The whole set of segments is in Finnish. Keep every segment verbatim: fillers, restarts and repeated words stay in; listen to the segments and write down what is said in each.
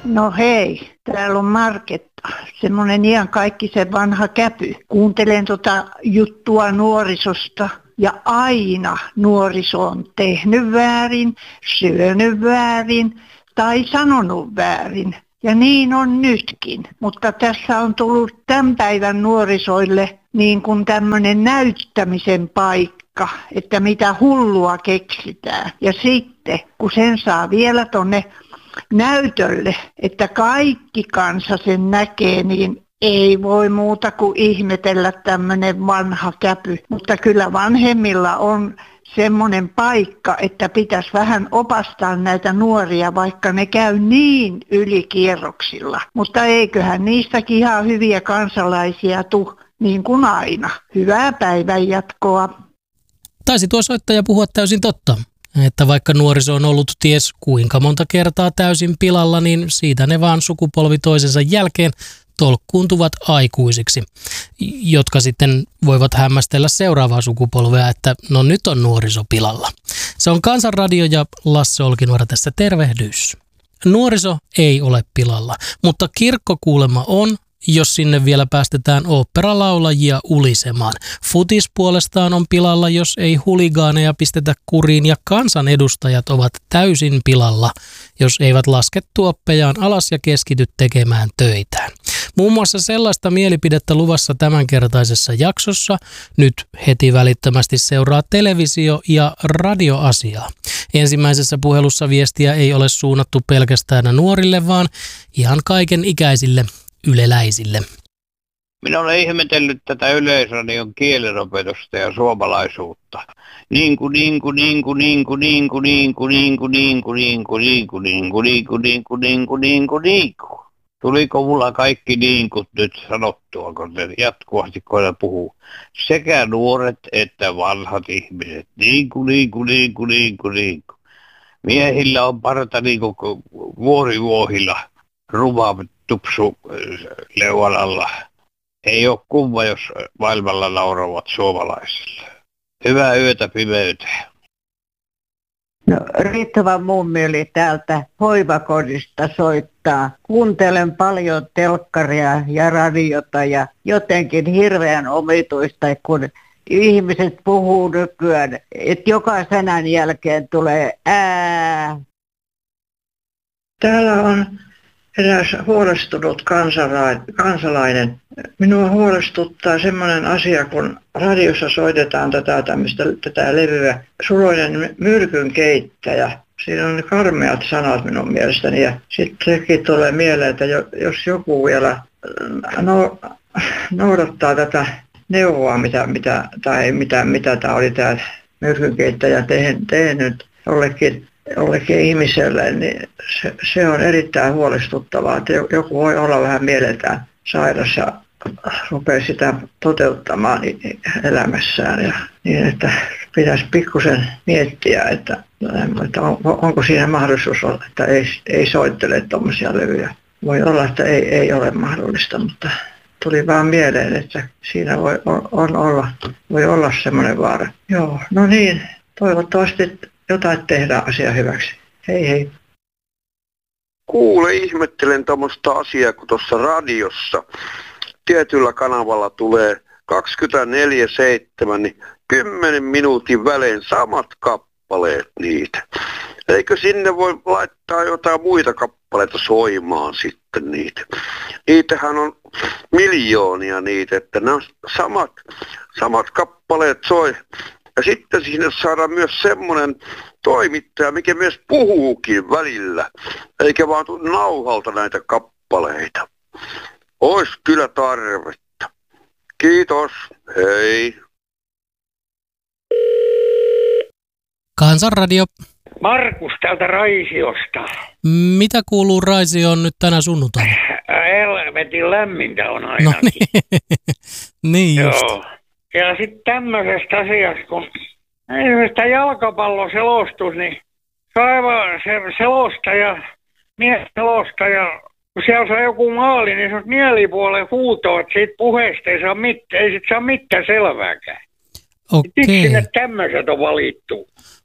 No hei, täällä on Marketta, semmonen ihan kaikki se vanha käpy. Kuuntelen tota juttua nuorisosta ja aina nuoriso on tehnyt väärin, syönyt väärin tai sanonut väärin. Ja niin on nytkin, mutta tässä on tullut tämän päivän nuorisoille niin kuin tämmöinen näyttämisen paikka, että mitä hullua keksitään. Ja sitten, kun sen saa vielä tonne näytölle, että kaikki kansa sen näkee, niin ei voi muuta kuin ihmetellä tämmöinen vanha käpy. Mutta kyllä vanhemmilla on semmoinen paikka, että pitäisi vähän opastaa näitä nuoria, vaikka ne käy niin ylikierroksilla. Mutta eiköhän niistäkin ihan hyviä kansalaisia tu, niin kuin aina. Hyvää päivän jatkoa. Taisi tuo soittaja puhua täysin totta. Että vaikka nuoriso on ollut ties kuinka monta kertaa täysin pilalla, niin siitä ne vaan sukupolvi toisensa jälkeen tolkkuuntuvat aikuisiksi, jotka sitten voivat hämmästellä seuraavaa sukupolvea, että no nyt on nuoriso pilalla. Se on Kansanradio ja Lasse Olkinuora tässä tervehdys. Nuoriso ei ole pilalla, mutta kirkko kuulemma on, jos sinne vielä päästetään oopperalaulajia ulisemaan. Futis puolestaan on pilalla, jos ei huligaaneja pistetä kuriin, ja kansanedustajat ovat täysin pilalla, jos eivät laske tuoppejaan alas ja keskity tekemään töitään. Muun muassa sellaista mielipidettä luvassa tämänkertaisessa jaksossa. Nyt heti välittömästi seuraa televisio- ja radioasiaa. Ensimmäisessä puhelussa viestiä ei ole suunnattu pelkästään nuorille, vaan ihan kaiken ikäisille yleläisille. Minä olen ihmetellyt tätä Yleisradion kielenopetusta ja suomalaisuutta. Niinku, niinku, niinku, niinku, niinku, niinku, niinku, niinku, niinku, niinku, niinku, niinku, niinku, niinku, niinku, niinku. Tuliko mulla kaikki niinkut nyt sanottua, kun ne jatkuvasti koina puhuu? Sekä nuoret että vanhat ihmiset. Niinku, niinku, niinku, niinku, niinku. Miehillä on parta niinku vuorivuohilla ruma tupsu leuan alla. Ei ole kumma, jos maailmalla nauravat suomalaisille. Hyvää yötä pimeyteen. No, Riittävä mummi täältä hoivakodista soittaa. Kuuntelen paljon telkkaria ja radiota ja jotenkin hirveän omituista, kun ihmiset puhuu nykyään, että joka sanan jälkeen tulee ää. Täällä on eräs huolestunut kansalainen. Minua huolestuttaa semmoinen asia, kun radiossa soitetaan tätä, tämmöistä, tätä levyä, Suloinen myrkynkeittäjä. Siinä on karmeat sanat minun mielestäni ja sitten sekin tulee mieleen, että jos joku vielä no, noudattaa tätä neuvoa, mitä, mitä, tai mitä, mitä tämä oli tämä myrkynkeittäjä tehnyt jollekin, jollekin ihmiselle, niin se, se on erittäin huolestuttavaa, että joku voi olla vähän mieleltään sairas ja rupeaa sitä toteuttamaan elämässään. Ja niin, että pitäisi pikkusen miettiä, että, että on, onko siinä mahdollisuus, että ei, ei soittele tuommoisia levyjä. Voi olla, että ei, ei ole mahdollista, mutta tuli vaan mieleen, että siinä voi, on, on olla, voi olla semmoinen vaara. Joo, no niin, toivottavasti jotain tehdään asia hyväksi. Hei hei. Kuule, ihmettelen tuommoista asiaa, kun tuossa radiossa tietyllä kanavalla tulee kaksikymmentäneljä seitsemän, niin kymmenen minuutin välein samat kappaleet niitä. Eikö sinne voi laittaa jotain muita kappaleita soimaan sitten niitä? Niitähän on miljoonia niitä, että nämä samat, samat kappaleet soi. Ja sitten sinne saadaan myös semmoinen toimittaja, mikä myös puhuukin välillä, eikä vaan tule nauhalta näitä kappaleita. Ois kyllä tarvetta. Kiitos, hei. Kansanradio. Markus täältä Raisiosta. Mitä kuuluu Raisioon nyt tänä sunnuntaina? Helvetin lämmintä on ainakin. No niin, niin just. Joo. Ja sitten tämmöisestä asiasta, kun esimerkiksi jalkapalloselostus, niin saiva se selostaja, mies selostaja, kun siellä saa joku maali, niin se on mielipuolen huutoa, että siitä puheesta ei, saa mit, ei sit saa mitään selvääkään. Okei. Miksi sinne tämmöiset on valittu?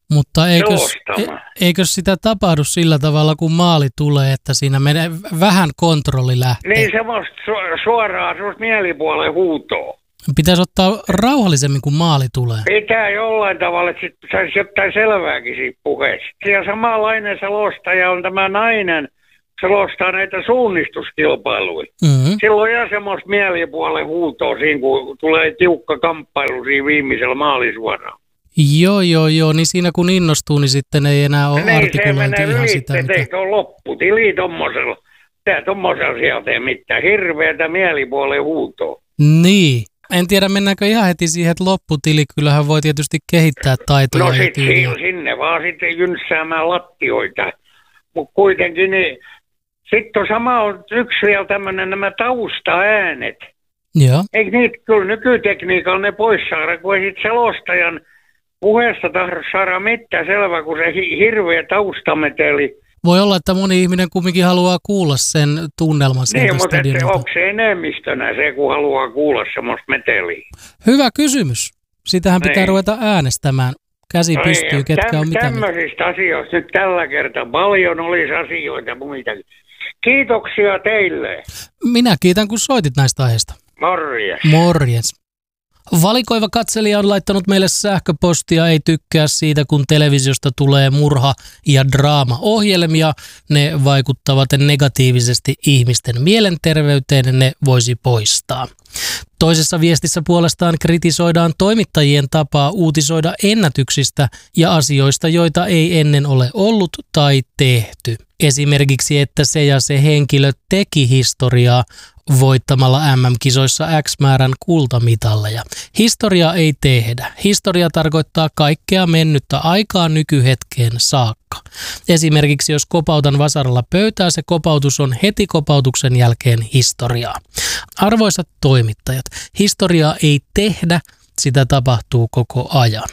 Mutta eikös, e, eikös sitä tapahdu sillä tavalla, kun maali tulee, että siinä menee vähän kontrolli lähtee? Niin semmoista su- suoraan semmoista mielipuolen huutoa. Pitäisi ottaa rauhallisemmin, kun maali tulee. Pitää jollain tavalla, että sit saisi jotain selvääkin siitä puheesta. Ja samanlainen selostaja on tämä nainen, selostaa näitä suunnistuskilpailuja. Mm-hmm. Silloin jää semmoista mielipuolen huutoa siinä, kun tulee tiukka kamppailu siinä viimeisellä maalisuoraan. Joo, joo, joo. Niin siinä kun innostuu, niin sitten ei enää ole artikulointi ihan yli, sitä. Mitä... Eikö ole lopputili tommosella? Tää tommosella sieltä tee mitään. Hirveätä mielipuolen huutoa. Niin. En tiedä, mennäänkö ihan heti siihen, että lopputili. Kyllähän voi tietysti kehittää taitoja. No sit sinne vaan sitten jynssäämään lattioita. Mutta kuitenkin niin... Sitten on sama on yksi vielä tämmöinen nämä taustaäänet. Joo. Eikö niitä kyllä nykytekniikalla ne pois saada, kun ei sit selostajan puheesta tahdo saada mitään selvä, kun se hirveä taustameteli. Voi olla, että moni ihminen kumminkin haluaa kuulla sen tunnelman sieltä niin, mutta stadionilta. Onko se enemmistönä se, kun haluaa kuulla semmoista meteliä? Hyvä kysymys. Sitähän pitää niin. ruveta äänestämään. Käsi no pystyy, niin, ketkä täm, on mitä. Tämmöisistä asioista nyt tällä kertaa paljon olisi asioita muitakin. Kiitoksia teille. Minä kiitän, kun soitit näistä aiheista. Morjes. Morjes. Valikoiva katselija on laittanut meille sähköpostia, ei tykkää siitä, kun televisiosta tulee murha- ja draama-ohjelmia. Ne vaikuttavat negatiivisesti ihmisten mielenterveyteen, ne voisi poistaa. Toisessa viestissä puolestaan kritisoidaan toimittajien tapaa uutisoida ennätyksistä ja asioista, joita ei ennen ole ollut tai tehty. Esimerkiksi, että se ja se henkilö teki historiaa voittamalla M M-kisoissa X määrän kultamitalleja. Historia ei tehdä. Historia tarkoittaa kaikkea mennyttä aikaa nykyhetkeen saakka. Esimerkiksi jos kopautan vasaralla pöytää, se kopautus on heti kopautuksen jälkeen historiaa. Arvoisat toimittajat, historiaa ei tehdä, sitä tapahtuu koko ajan.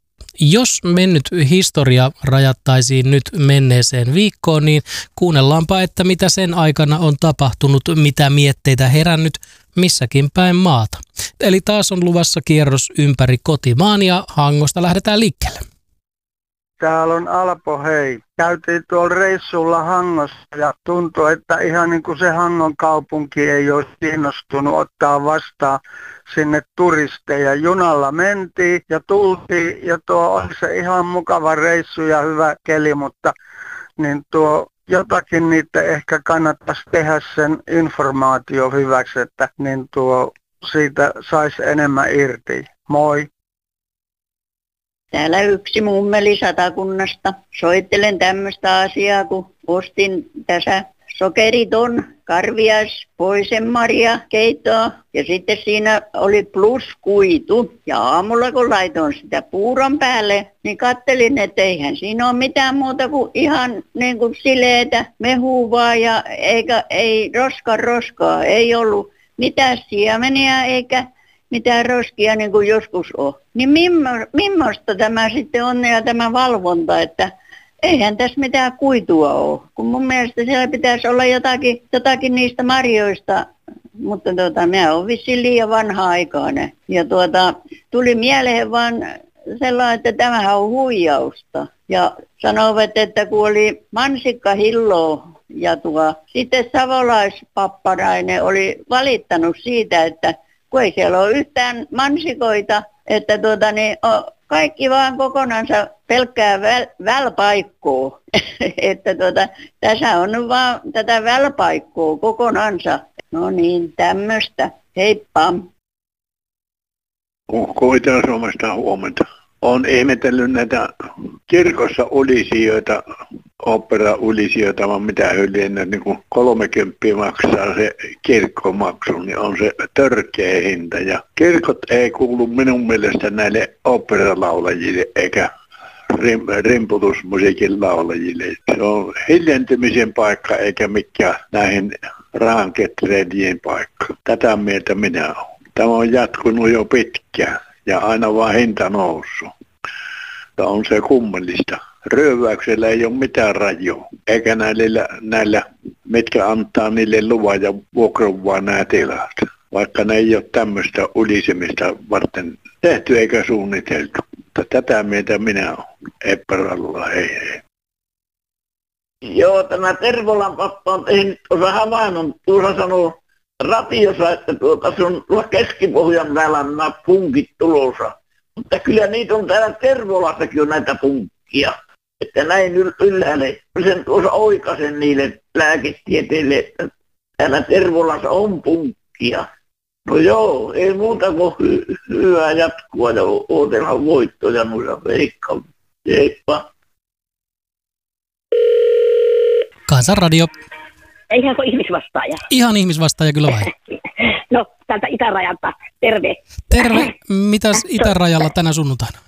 Jos mennyt historia rajattaisiin nyt menneeseen viikkoon, niin kuunnellaanpa, että mitä sen aikana on tapahtunut, mitä mietteitä herännyt missäkin päin maata. Eli taas on luvassa kierros ympäri kotimaan ja Hangosta lähdetään liikkeelle. Täällä on Alpo, hei. Käytiin tuolla reissulla Hangossa ja tuntui, että ihan niin kuin se Hangon kaupunki ei olisi kiinnostunut ottaa vastaan sinne turisteja. Junalla mentiin ja tultiin ja tuo oli se ihan mukava reissu ja hyvä keli, mutta niin tuo jotakin niitä ehkä kannattaisi tehdä sen informaatio hyväksi, että niin tuo siitä saisi enemmän irti. Moi! Täällä yksi mummeli Satakunnasta. Soittelen tämmöistä asiaa, kun ostin tässä sokeriton, karvias, poisenmarja keittoa ja sitten siinä oli pluskuitu. Ja aamulla kun laitoin sitä puuron päälle, niin kattelin, että eihän siinä ole mitään muuta kuin ihan niin kuin sileitä mehuvaa ja eikä, ei roskaa roskaa, ei ollut mitään siemeniä eikä mitään roskia niin kuin joskus on. Niin mimmo, mimmosta tämä sitten on ja tämä valvonta, että eihän tässä mitään kuitua ole. Kun mun mielestä siellä pitäisi olla jotakin, jotakin niistä marjoista, mutta tuota, minä olen vissiin liian vanha-aikainen. Ja tuota, tuli mieleen vaan sellainen, että tämähän on huijausta. Ja sanovat, että kun oli mansikkahilloa ja tuo, sitten savolaispapparainen oli valittanut siitä, että kun ei siellä ole yhtään mansikoita, että tuota, niin, kaikki vaan kokonansa pelkkää väl, välpaikkoa. että tuota, tässä on vaan tätä välpaikkoa kokonansa. No niin, tämmöistä. Heippa. Ukko Itä-Suomesta huomenta. Olen ihmetellyt näitä kirkossa ulisijoita, opera-ulisijoita, vaan mitä hyliä, niin kuin kolmekymppiä maksaa se kirkkomaksu, niin on se törkeä hinta. Ja kirkot ei kuulu minun mielestä näille operalaulajille eikä rim, rimputusmusiikin laulajille. Se on hiljentymisen paikka eikä mikään näihin rahanketreidien paikka. Tätä mieltä minä olen. Tämä on jatkunut jo pitkään. Ja aina vaan hinta noussut. Tämä on se kummallista. Ryöväyksellä ei ole mitään rajoa. Eikä näillä, näillä mitkä antaa niille luvan ja vuokran nämä tilat. Vaikka ne ei ole tämmöistä ulisemista varten tehty eikä suunniteltu. Mutta tätä mieltä minä olen. Epäradalla, hei hei. Joo, tämä Tervolan pappa on tehnyt tuossa havainnon. Tuossa sanoo ratiossa, että tuota, se on tuolla Keski-Pohjan päällä nämä punkit tulossa. Mutta kyllä niitä on täällä Tervolassakin on näitä punkkia. Että näin ylhäällä sen tuossa oikaisen niille lääketieteille, että täällä Tervolassa on punkkia. No joo, ei muuta kuin hy- hyvää jatkua ja odotellaan voittoja noissa veikkaan. Heippa. Kansanradio. Eihän se ole ihmisvastaaja. Ihan ihmisvastaaja kyllä vai? No, täältä itärajalta. Terve. Terve. Mitäs itärajalla tänä sunnuntaina?